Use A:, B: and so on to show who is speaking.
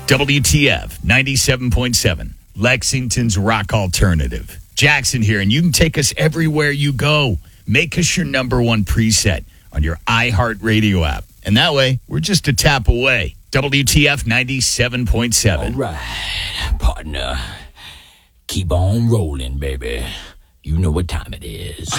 A: WTF 97.7, Lexington's rock alternative. Jackson here, and you can take us everywhere you go. Make us your number one preset on your iHeartRadio app. And that way, we're just a tap away. WTF 97.7.
B: All right, partner. Keep on rolling, baby. You know what time it is.